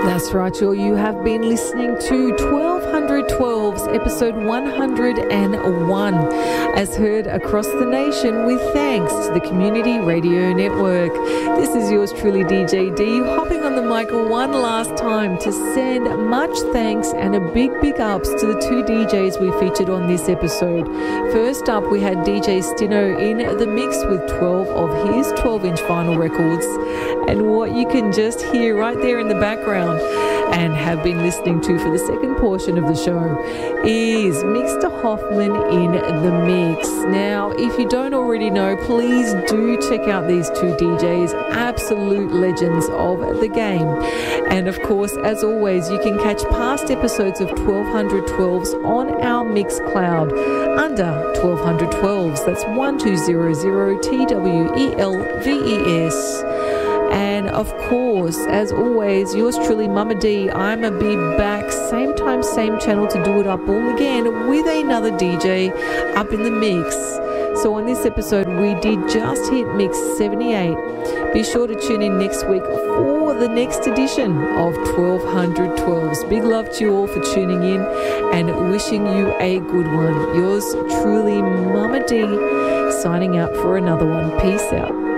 That's right, y'all. You have been listening to 1212's episode 101, as heard across the nation with thanks to the Community Radio Network. This is yours truly, DJ D, hopping on the mic one last time to send much thanks and a big ups to the two DJs we featured on this episode. First up, we had DJ Stino in the mix with 12 of his 12-inch vinyl records. And what you can just hear right there in the background and have been listening to for the second portion of the show is Mr. Hoffman in the mix. Now, if you don't already know, please do check out these two DJs, absolute legends of the game. And of course, as always, you can catch past episodes of 1212s on our Mixcloud under 1212s. That's 1200 TWELVES. And of course, as always, yours truly, Mama D, I'm a be back, same time, same channel to do it up all again with another DJ up in the mix. So on this episode, we did just hit mix 78. Be sure to tune in next week for the next edition of 1212s. Big love to you all for tuning in and wishing you a good one. Yours truly, Mama D, signing out for another one. Peace out.